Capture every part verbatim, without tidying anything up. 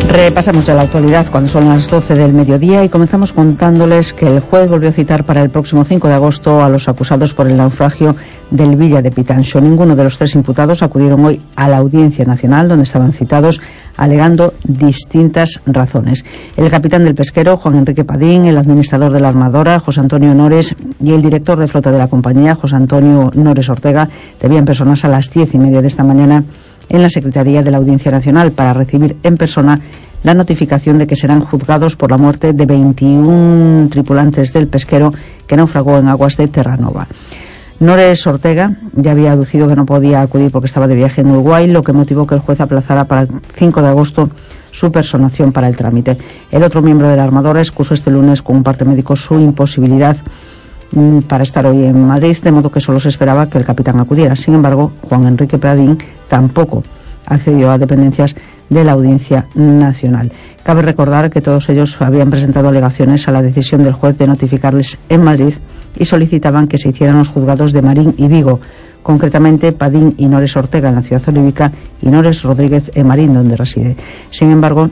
Repasamos ya la actualidad cuando son las doce del mediodía y comenzamos contándoles que el juez volvió a citar para el próximo cinco de agosto a los acusados por el naufragio del Villa de Pitanxo. Ninguno de los tres imputados acudieron hoy a la Audiencia Nacional, donde estaban citados, alegando distintas razones. El capitán del pesquero, Juan Enrique Padín, el administrador de la armadora, José Antonio Nores, y el director de flota de la compañía, José Antonio Nores Ortega, debían personarse a las diez y media de esta mañana en la Secretaría de la Audiencia Nacional para recibir en persona la notificación de que serán juzgados por la muerte de veintiún tripulantes del pesquero que naufragó en aguas de Terranova. Nores Ortega ya había aducido que no podía acudir porque estaba de viaje en Uruguay, lo que motivó que el juez aplazara para el cinco de agosto su personación para el trámite. El otro miembro de la armadora excusó este lunes con un parte médico su imposibilidad para estar hoy en Madrid, de modo que solo se esperaba que el capitán acudiera. Sin embargo, Juan Enrique Padín tampoco accedió a dependencias de la Audiencia Nacional. Cabe recordar que todos ellos habían presentado alegaciones a la decisión del juez de notificarles en Madrid y solicitaban que se hicieran los juzgados de Marín y Vigo, concretamente Padín y Nores Ortega en la ciudad olívica y Nores Rodríguez en Marín, donde reside. Sin embargo,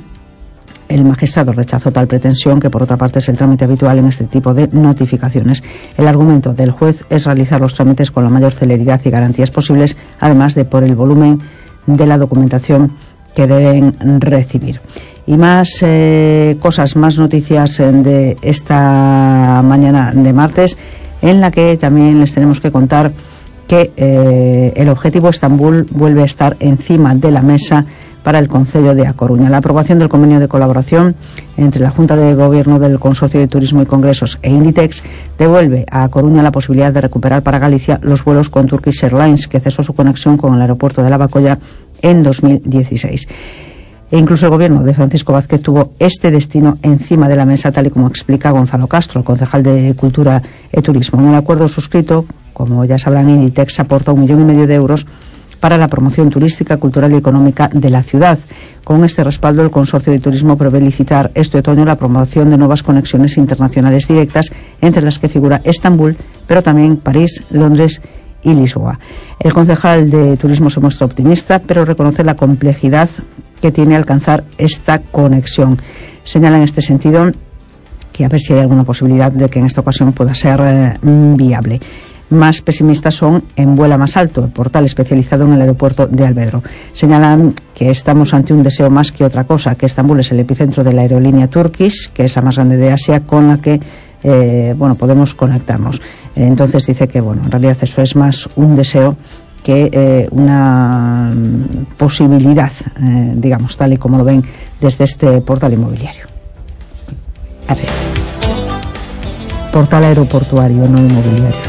el magistrado rechazó tal pretensión, que por otra parte es el trámite habitual en este tipo de notificaciones. El argumento del juez es realizar los trámites con la mayor celeridad y garantías posibles, además de por el volumen de la documentación que deben recibir. Y más eh, cosas, más noticias eh, de esta mañana de martes, en la que también les tenemos que contar que eh, el objetivo Estambul vuelve a estar encima de la mesa para el Concello de A Coruña. La aprobación del convenio de colaboración entre la Junta de Gobierno del Consorcio de Turismo y Congresos e Inditex devuelve a A Coruña la posibilidad de recuperar para Galicia los vuelos con Turkish Airlines, que cesó su conexión con el aeropuerto de Lavacolla en dos mil dieciséis. E incluso el gobierno de Francisco Vázquez tuvo este destino encima de la mesa, tal y como explica Gonzalo Castro, el concejal de Cultura y Turismo. En el acuerdo suscrito, como ya sabrán, Inditex aporta un millón y medio de euros para la promoción turística, cultural y económica de la ciudad. Con este respaldo, el Consorcio de Turismo prevé licitar este otoño la promoción de nuevas conexiones internacionales directas, entre las que figura Estambul, pero también París, Londres y Lisboa. El concejal de Turismo se muestra optimista, pero reconoce la complejidad que tiene alcanzar esta conexión. Señala en este sentido que a ver si hay alguna posibilidad de que en esta ocasión pueda ser eh, viable. Más pesimistas son en Vuela Más Alto, el portal especializado en el aeropuerto de Alvedro. Señalan que estamos ante un deseo más que otra cosa, que Estambul es el epicentro de la aerolínea Turkish, que es la más grande de Asia, con la que eh, bueno podemos conectarnos. Entonces dice que bueno, en realidad eso es más un deseo que eh, una posibilidad, eh, digamos, tal y como lo ven desde este portal inmobiliario. A ver. Portal aeroportuario, no inmobiliario.